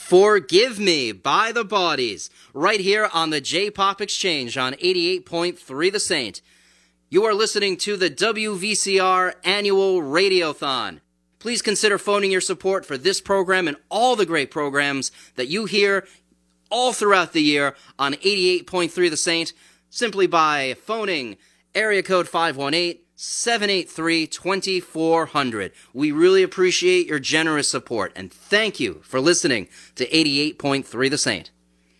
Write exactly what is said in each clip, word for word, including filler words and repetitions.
Forgive Me by The Bodies, right here on the J-Pop Exchange on eighty-eight point three The Saint. You are listening to the W V C R Annual Radiothon. Please consider phoning your support for this program and all the great programs that you hear all throughout the year on eighty-eight point three The Saint, simply by phoning area code five one eight, seven eight three, two four zero zero. We really appreciate your generous support, and thank you for listening to eighty-eight point three The Saint.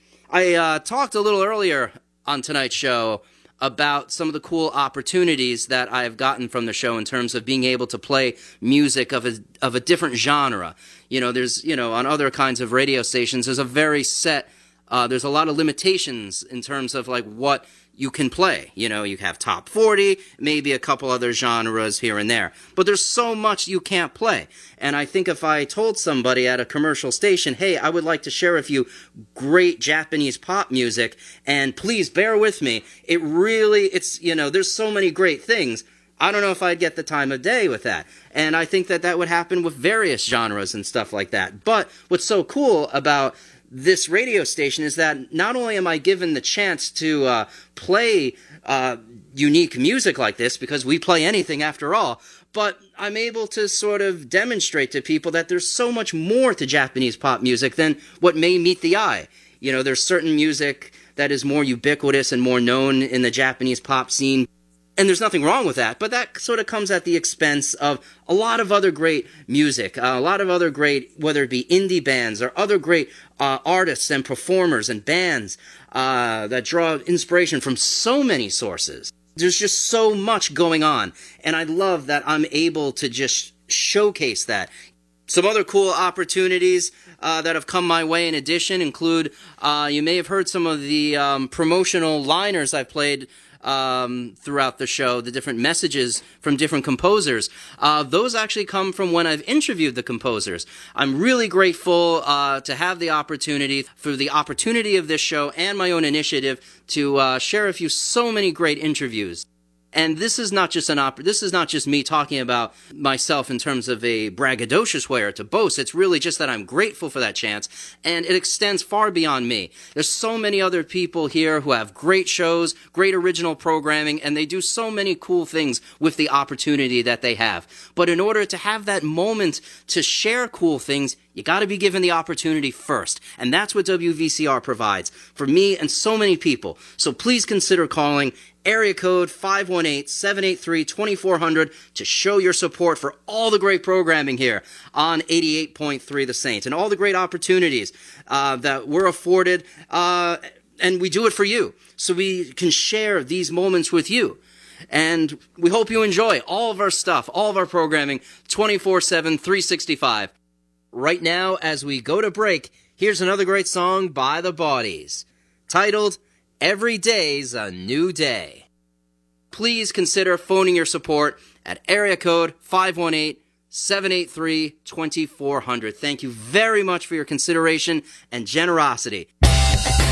I uh, talked a little earlier on tonight's show about some of the cool opportunities that I've gotten from the show in terms of being able to play music of a of a different genre. You know, there's, you know, on other kinds of radio stations, there's a very set, uh, there's a lot of limitations in terms of, like, what you can play. You know, you have top forty, maybe a couple other genres here and there. But there's so much you can't play. And I think if I told somebody at a commercial station, hey, I would like to share with you great Japanese pop music, and please bear with me, it really, it's, you know, there's so many great things. I don't know if I'd get the time of day with that. And I think that that would happen with various genres and stuff like that. But what's so cool about this radio station is that not only am I given the chance to uh, play uh, unique music like this, because we play anything after all, but I'm able to sort of demonstrate to people that there's so much more to Japanese pop music than what may meet the eye. You know, there's certain music that is more ubiquitous and more known in the Japanese pop scene. And there's nothing wrong with that, but that sort of comes at the expense of a lot of other great music, uh, a lot of other great, whether it be indie bands or other great uh, artists and performers and bands uh, that draw inspiration from so many sources. There's just so much going on, and I love that I'm able to just showcase that. Some other cool opportunities uh, that have come my way in addition include, uh, you may have heard some of the um, promotional liners I've played Um, throughout the show, the different messages from different composers. Uh, those actually come from when I've interviewed the composers. I'm really grateful uh, to have the opportunity, through the opportunity of this show and my own initiative, to uh, share with you so many great interviews. And this is not just an opera. This is not just me talking about myself in terms of a braggadocious way or to boast. It's really just that I'm grateful for that chance, and it extends far beyond me. There's so many other people here who have great shows, great original programming, and they do so many cool things with the opportunity that they have. But in order to have that moment to share cool things, you got to be given the opportunity first, and that's what W V C R provides for me and so many people. So please consider calling area code five one eight, seven eight three, two four zero zero to show your support for all the great programming here on eighty-eight point three The Saint and all the great opportunities uh, that we're afforded, uh, and we do it for you so we can share these moments with you. And we hope you enjoy all of our stuff, all of our programming, twenty-four seven, three sixty-five. Right now, as we go to break, here's another great song by The Bodies, titled Every Day's a New Day. Please consider phoning your support at area code five one eight, seven eight three, two four zero zero. Thank you very much for your consideration and generosity.